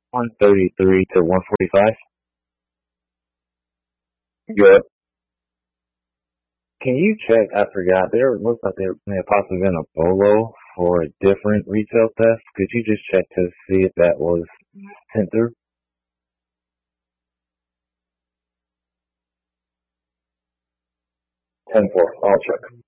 133 to 145. Good. Can you check? I forgot. There looks like there may have possibly been a bolo for a different retail theft. Could you just check to see if that was sent through? 10-4. I'll check.